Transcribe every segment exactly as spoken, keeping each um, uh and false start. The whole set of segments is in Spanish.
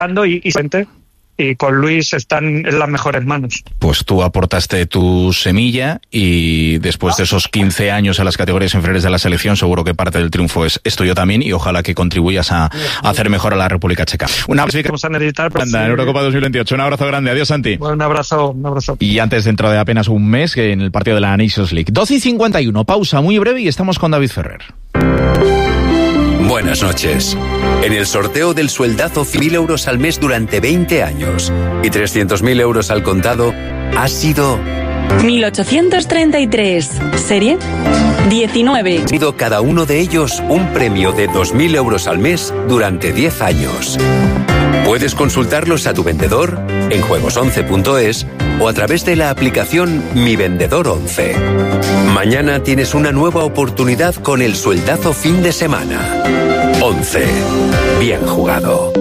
y, y y con Luis están en las mejores manos. Pues tú aportaste tu semilla y después de esos quince años en las categorías inferiores de la selección, seguro que parte del triunfo es, es tuyo también, y ojalá que contribuyas a, a hacer mejor a la República Checa. Una vamos a necesitar pues, anda, en Eurocopa dos mil veintiocho. Un abrazo grande. Adiós, Santi. Bueno, un abrazo, un abrazo. Y antes, dentro de apenas un mes, en el partido de la Nations League. doce y cincuenta y uno, pausa muy breve y estamos con David Ferrer. Buenas noches. En el sorteo del sueldazo, mil euros al mes durante veinte años y trescientos mil euros al contado, ha sido... mil ochocientos treinta y tres. ¿Serie? diecinueve. Ha sido cada uno de ellos un premio de dos mil euros al mes durante diez años. Puedes consultarlos a tu vendedor, en juegos once punto es o a través de la aplicación Mi Vendedor once. Mañana tienes una nueva oportunidad con el sueldazo fin de semana. once. Bien jugado.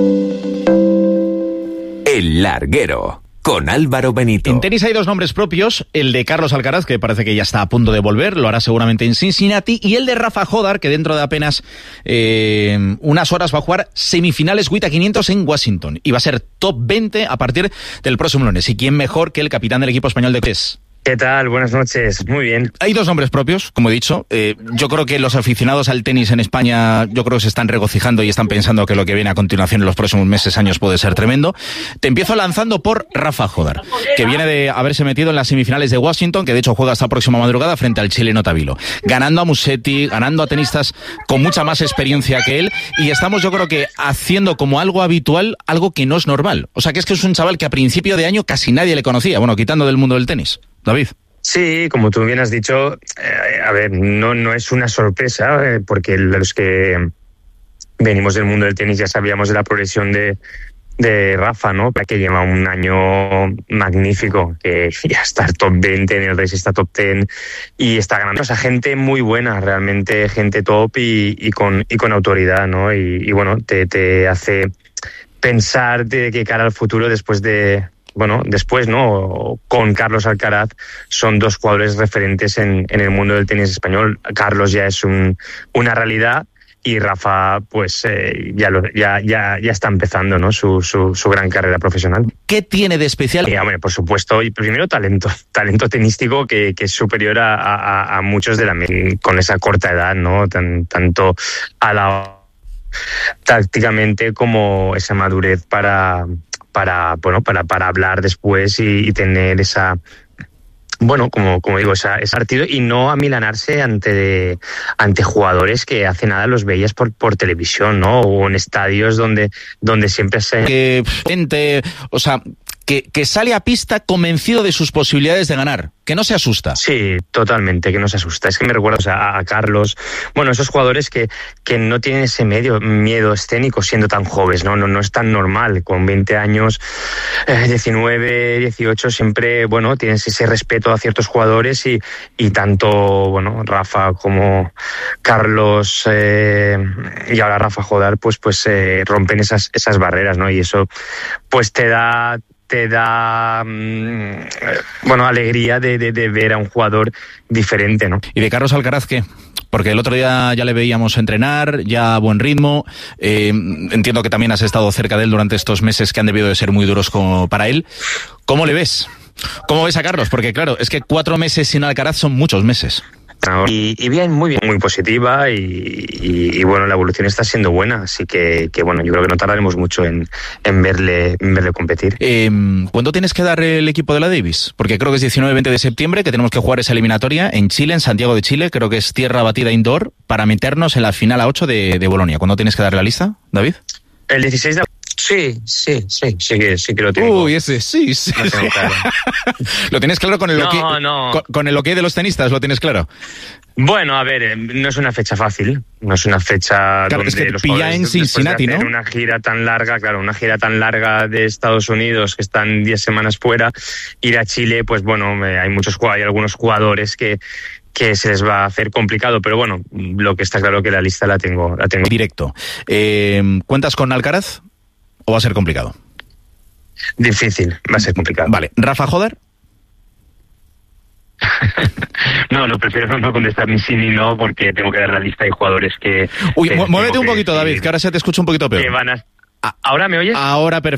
El Larguero, con Álvaro Benito. En tenis hay dos nombres propios, el de Carlos Alcaraz, que parece que ya está a punto de volver, lo hará seguramente en Cincinnati, y el de Rafa Jodar, que dentro de apenas eh, unas horas va a jugar semifinales W T A quinientos en Washington, y va a ser top veinte a partir del próximo lunes. ¿Y quién mejor que el capitán del equipo español de tenis? ¿Qué tal? Buenas noches. Muy bien. Hay dos nombres propios, como he dicho. Eh, yo creo que los aficionados al tenis en España, yo creo que se están regocijando y están pensando que lo que viene a continuación en los próximos meses, años, puede ser tremendo. Te empiezo lanzando por Rafa Jodar, que viene de haberse metido en las semifinales de Washington, que de hecho juega esta próxima madrugada frente al chileno Tabilo, ganando a Musetti, ganando a tenistas con mucha más experiencia que él, y estamos, yo creo que haciendo como algo habitual, algo que no es normal. O sea, que es que es un chaval que a principio de año casi nadie le conocía, bueno, quitando del mundo del tenis. David. Sí, como tú bien has dicho, eh, a ver, no, no es una sorpresa, eh, porque los que venimos del mundo del tenis ya sabíamos de la progresión de, de Rafa, ¿no? Que lleva un año magnífico, que ya está top veinte, en el race está top diez y está ganando. O sea, gente muy buena, realmente gente top y, y, con, y con autoridad, ¿no? Y, y bueno, te, te hace pensar de qué cara al futuro después de... Bueno, después, ¿no? Con Carlos Alcaraz son dos jugadores referentes en, en el mundo del tenis español. Carlos ya es un, una realidad y Rafa, pues, eh, ya, lo, ya, ya, ya está empezando, ¿no? Su, su, su gran carrera profesional. ¿Qué tiene de especial? Y, hombre, por supuesto, y primero talento, talento tenístico que, que es superior a, a, a muchos de la con esa corta edad, ¿no? Tan, tanto a la tácticamente como esa madurez para para bueno para para hablar después y, y tener esa bueno como como digo esa, ese partido y no amilanarse ante ante jugadores que hace nada los veías por por televisión, ¿no? O en estadios donde donde siempre se que gente, o sea, que, que sale a pista convencido de sus posibilidades de ganar, que no se asusta. Sí, totalmente, que no se asusta. Es que me recuerda, o sea, a Carlos, bueno, esos jugadores que, que no tienen ese medio miedo escénico siendo tan jóvenes, ¿no? No, no es tan normal. Con veinte años, eh, diecinueve, dieciocho, siempre, bueno, tienes ese respeto a ciertos jugadores y, y tanto, bueno, Rafa como Carlos eh, y ahora Rafa Jodar, pues, pues eh, rompen esas, esas barreras, ¿no? Y eso, pues te da... te da mmm, bueno alegría de, de, de ver a un jugador diferente, ¿no? ¿Y de Carlos Alcaraz qué? Porque el otro día ya le veíamos entrenar, ya a buen ritmo, eh, entiendo que también has estado cerca de él durante estos meses que han debido de ser muy duros como para él. ¿Cómo le ves? ¿Cómo ves a Carlos? Porque claro, es que cuatro meses sin Alcaraz son muchos meses. Y, y bien, muy bien, muy positiva y, y, y bueno, la evolución está siendo buena, así que, que bueno, yo creo que no tardaremos mucho en, en, verle, en verle competir. Eh, ¿Cuándo tienes que dar el equipo de la Davis? Porque creo que es diecinueve veinte de septiembre que tenemos que jugar esa eliminatoria en Chile, en Santiago de Chile, creo que es tierra batida indoor, para meternos en la final a ocho de, de Bolonia. ¿Cuándo tienes que dar la lista, David? El dieciséis de Sí, sí, sí, sí que, sí que lo tengo. Uy, ese sí, sí. Lo tengo claro. ¿Lo tienes claro con el no, ok? No. Con, con el ok de los tenistas, ¿lo tienes claro? Bueno, a ver, no es una fecha fácil, no es una fecha claro, donde es que los pilla en Cincinnati, de ¿no? Una gira tan larga, claro, una gira tan larga de Estados Unidos que están diez semanas fuera, ir a Chile, pues bueno, hay muchos, hay algunos jugadores que que se les va a hacer complicado, pero bueno, lo que está claro que la lista la tengo, la tengo. Directo. Eh, ¿Cuentas con Alcaraz o va a ser complicado? Difícil, va a ser complicado. Vale, ¿Rafa Jodar? No, lo prefiero no contestar ni sí ni no, porque tengo que dar la lista de jugadores que... Uy, que muévete un que, poquito, David, que ahora se te escucha un poquito peor. Que van a... ¿Ahora me oyes? Ahora perfecto.